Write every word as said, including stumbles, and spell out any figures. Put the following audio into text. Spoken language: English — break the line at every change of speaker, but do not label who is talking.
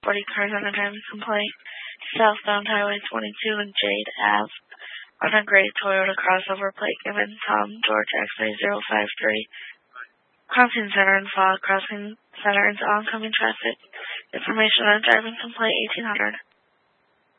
forty cars on a driving complaint. Southbound Highway twenty-two and Jade Ave on a gray Toyota crossover plate given Tom George X-ray zero five three. Crossing center and fog crossing center into oncoming traffic. Information on driving complaint eighteen hundred.